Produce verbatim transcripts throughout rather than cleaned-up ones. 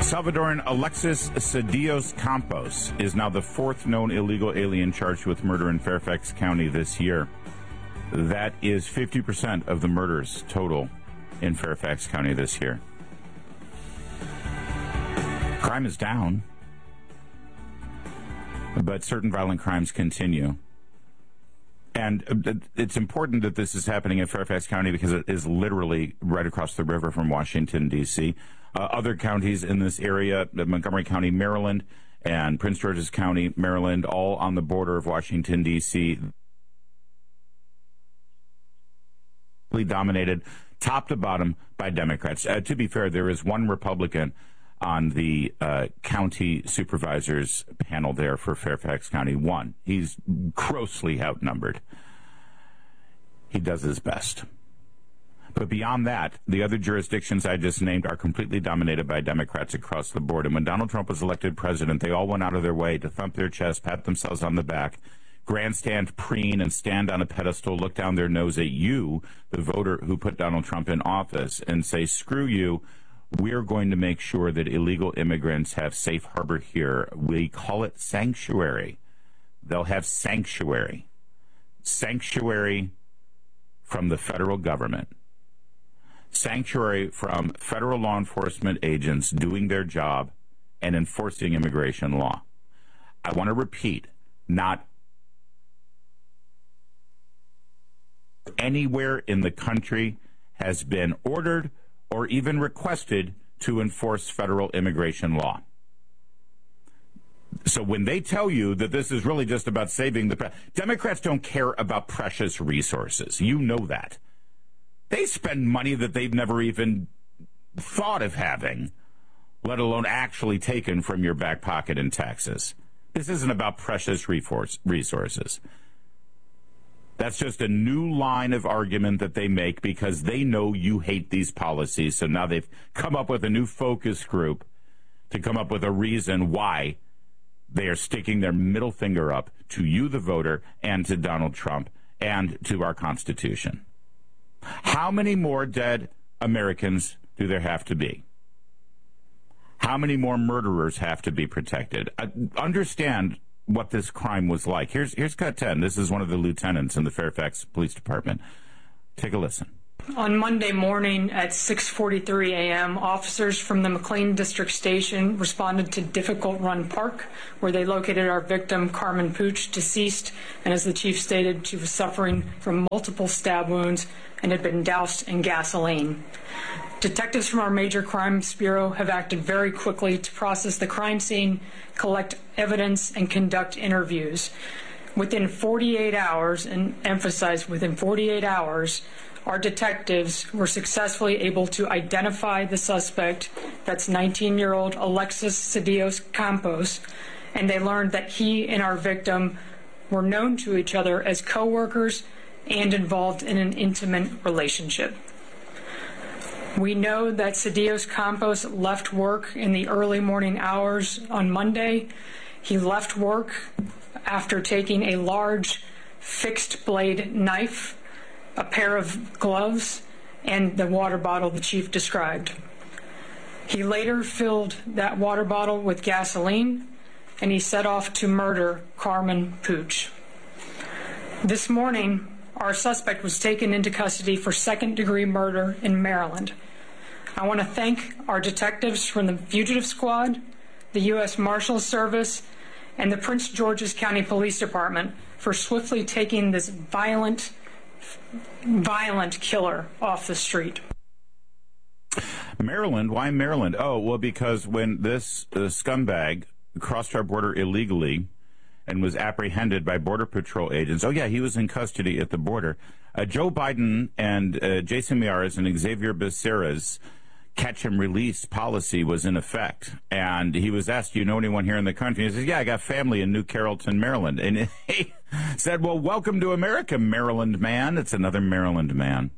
Salvadoran Alexis Cedillos Campos is now the fourth known illegal alien charged with murder in Fairfax County this year. That is fifty percent of the murders total in Fairfax County this year. Crime is down, but certain violent crimes continue. And it's important that this is happening in Fairfax County because it is literally right across the river from Washington, D C Uh, other counties in this area, Montgomery County, Maryland, and Prince George's County, Maryland, all on the border of Washington, D C, dominated top to bottom by Democrats. Uh, to be fair, there is one Republican on the uh, county supervisors panel there for Fairfax County. One. He's grossly outnumbered. He does his best. But beyond that, the other jurisdictions I just named are completely dominated by Democrats across the board. And when Donald Trump was elected president, they all went out of their way to thump their chest, pat themselves on the back, grandstand, preen, and stand on a pedestal, look down their nose at you, the voter who put Donald Trump in office, and say, screw you. We're going to make sure that illegal immigrants have safe harbor here. We call it sanctuary. They'll have sanctuary. Sanctuary from the federal government. Sanctuary from federal law enforcement agents doing their job and enforcing immigration law. I want to repeat, not anywhere in the country has been ordered or even requested to enforce federal immigration law. So when they tell you that this is really just about saving the... Pre- Democrats don't care about precious resources. You know that. They spend money that they've never even thought of having, let alone actually taken from your back pocket in taxes. This isn't about precious resources. That's just a new line of argument that they make because they know you hate these policies. So now they've come up with a new focus group to come up with a reason why they are sticking their middle finger up to you, the voter, and to Donald Trump, and to our Constitution. How many more dead Americans do there have to be? How many more murderers have to be protected? Uh, understand what this crime was like. Here's here's cut ten. This is one of the lieutenants in the Fairfax Police Department. Take a listen. On Monday morning at six forty-three a.m., officers from the McLean District Station responded to Difficult Run Park, where they located our victim, Carmen Pooch, deceased, and as the chief stated, she was suffering from multiple stab wounds and had been doused in gasoline. Detectives from our Major Crimes Bureau have acted very quickly to process the crime scene, collect evidence, and conduct interviews. Within forty-eight hours, and emphasize within forty-eight hours, our detectives were successfully able to identify the suspect, that's nineteen-year-old Alexis Cedillos Campos, and they learned that he and our victim were known to each other as co-workers and involved in an intimate relationship. We know that Cedillos Campos left work in the early morning hours on Monday. He left work after taking a large fixed blade knife, a pair of gloves, and the water bottle the chief described. He later filled that water bottle with gasoline, and he set off to murder Carmen Pooch. This morning, our suspect was taken into custody for second-degree murder in Maryland. I want to thank our detectives from the Fugitive Squad, the U S Marshals Service, and the Prince George's County Police Department for swiftly taking this violent, violent killer off the street. Maryland? Why Maryland? Oh, well, because when this uh, scumbag crossed our border illegally and was apprehended by Border Patrol agents. Oh, yeah, he was in custody at the border. Uh, Joe Biden and uh, Jason Miyares and Xavier Becerra's catch-and-release policy was in effect. And he was asked, do you know anyone here in the country? He says, yeah, I got family in New Carrollton, Maryland. And he said, well, welcome to America, Maryland man. It's another Maryland man.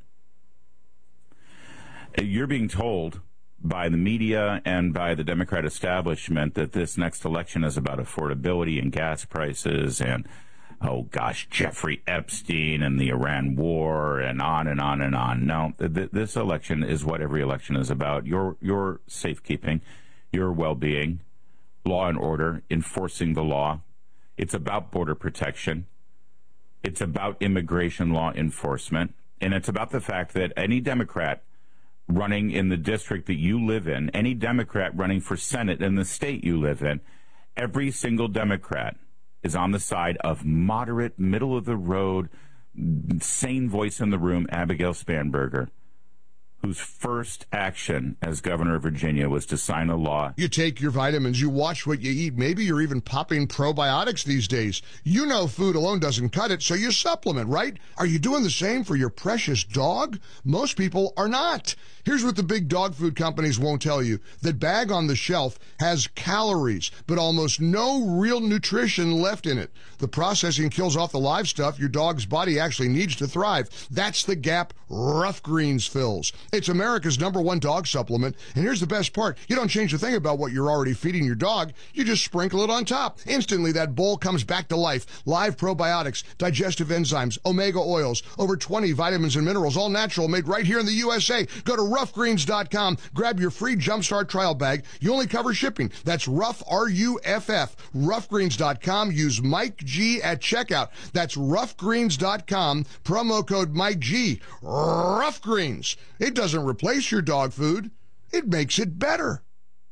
You're being told by the media and by the Democrat establishment that this next election is about affordability and gas prices and, oh gosh, Jeffrey Epstein and the Iran war and on and on and on. No, th- this election is what every election is about. Your your safekeeping, your well-being, law and order, enforcing the law. It's about border protection. It's about immigration law enforcement. And it's about the fact that any Democrat running in the district that you live in, any Democrat running for Senate in the state you live in, every single Democrat is on the side of moderate, middle-of-the-road, sane voice in the room, Abigail Spanberger, whose first action as governor of Virginia was to sign a law. You take your vitamins, you watch what you eat. Maybe you're even popping probiotics these days. You know food alone doesn't cut it, so you supplement, right? Are you doing the same for your precious dog? Most people are not. Here's what the big dog food companies won't tell you. That bag on the shelf has calories, but almost no real nutrition left in it. The processing kills off the live stuff your dog's body actually needs to thrive. That's the gap Rough Greens fills. It's America's number one dog supplement, and here's the best part. You don't change a thing about what you're already feeding your dog. You just sprinkle it on top. Instantly, that bowl comes back to life. Live probiotics, digestive enzymes, omega oils, over twenty vitamins and minerals, all natural, made right here in the U S A. Go to rough greens dot com. Grab your free Jumpstart trial bag. You only cover shipping. That's Rough, R U F F. rough greens dot com. Use Mike G at checkout. That's rough greens dot com. Promo code Mike G. Rough Greens. It doesn't replace your dog food. It makes it better.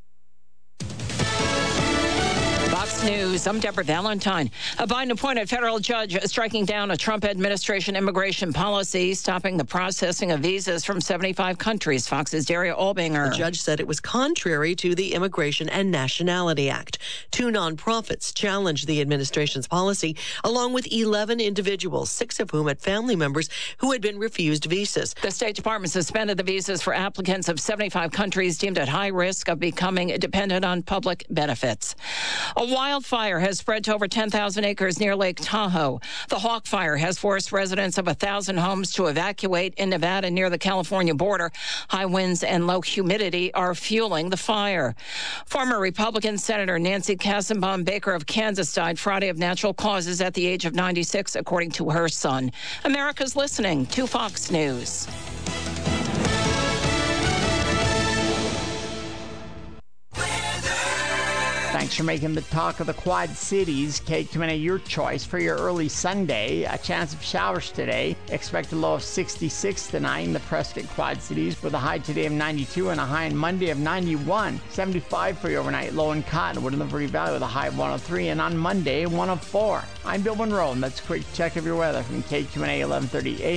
Fox News, I'm Deborah Valentine. A Biden-appointed federal judge striking down a Trump administration immigration policy, stopping the processing of visas from seventy-five countries. Fox's Daria Albinger. The judge said it was contrary to the Immigration and Nationality Act. Two nonprofits challenged the administration's policy, along with eleven individuals, six of whom had family members who had been refused visas. The State Department suspended the visas for applicants of seventy-five countries deemed at high risk of becoming dependent on public benefits. A wildfire has spread to over ten thousand acres near Lake Tahoe. The Hawk Fire has forced residents of one thousand homes to evacuate in Nevada near the California border. High winds and low humidity are fueling the fire. Former Republican Senator Nancy Kassenbaum Baker of Kansas died Friday of natural causes at the age of ninety-six, according to her son. America's listening to Fox News. Thanks for making the talk of the Quad Cities. K Q N A, your choice for your early Sunday. A chance of showers today. Expect a low of sixty-six tonight in the Prescott Quad Cities with a high today of ninety-two and a high on Monday of ninety-one. seventy-five for your overnight low in Cottonwood in the Liberty Valley with a high of one oh three, and on Monday, one oh four. I'm Bill Monroe, and that's a quick check of your weather from K Q N A eleven thirty A M.